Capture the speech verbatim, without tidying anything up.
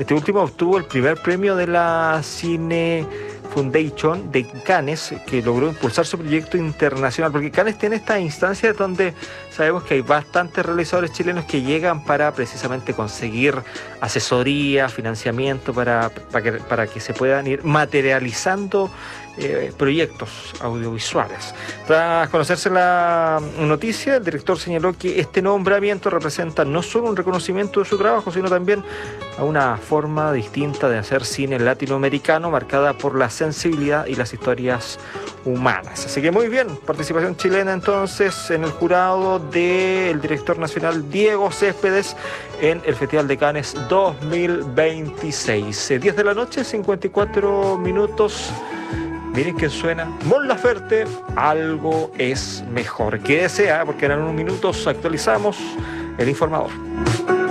Este último obtuvo el primer premio de la Cine Foundation de Cannes, que logró impulsar su proyecto internacional, porque Cannes tiene esta instancia donde sabemos que hay bastantes realizadores chilenos que llegan para precisamente conseguir asesoría, financiamiento, para, para, que, para que se puedan ir materializando eh, proyectos audiovisuales. Tras conocerse la noticia, el director señaló que este nombramiento representa no solo un reconocimiento de su trabajo, sino también a una forma distinta de hacer cine latinoamericano, marcada por la sensibilidad y las historias humanas. Así que muy bien, participación chilena entonces en el jurado del director nacional Diego Céspedes en el Festival de Cannes dos mil veintiséis. diez de la noche, cincuenta y cuatro minutos. Miren que suena Mon Laferte, Algo es Mejor. Que desea, porque en unos minutos actualizamos el informador.